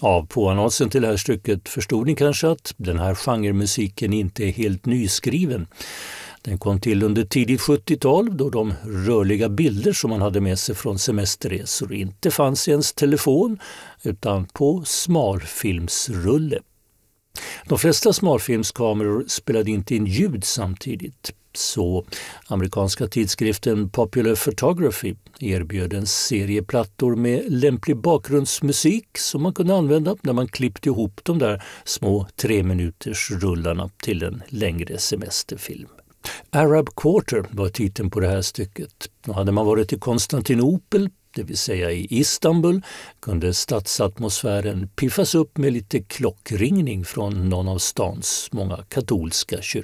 Av påannonsen till det här stycket förstod ni kanske att den här genremusiken inte är helt nyskriven. Den kom till under tidigt 70-tal då de rörliga bilder som man hade med sig från semesterresor inte fanns i ens telefon utan på smalfilmsrulle. De flesta smalfilmskameror spelade inte in ljud samtidigt, så amerikanska tidskriften Popular Photography erbjöd en serie plattor med lämplig bakgrundsmusik som man kunde använda när man klippte ihop de där små 3-minuters rullarna till en längre semesterfilm. Arab Quarter var titeln på det här stycket. Då hade man varit i Konstantinopel, det vill säga i Istanbul, kunde stadsatmosfären piffas upp med lite klockringning från någon av stans många katolska kyrkor.